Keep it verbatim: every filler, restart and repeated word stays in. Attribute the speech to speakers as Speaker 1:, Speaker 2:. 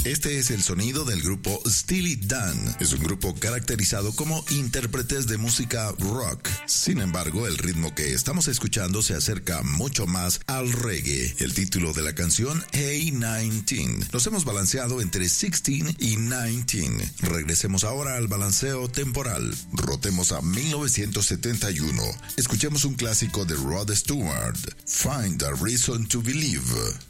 Speaker 1: Este es el sonido del grupo Steely Dan. Es un grupo caracterizado como intérpretes de música rock. Sin embargo, el ritmo que estamos escuchando se acerca mucho más al reggae. El título de la canción, A diecinueve. Nos hemos balanceado entre dieciséis y diecinueve. Regresemos ahora al balanceo temporal. Rotemos a mil novecientos setenta y uno. Escuchemos un clásico de Rod Stewart, Find a Reason to Believe.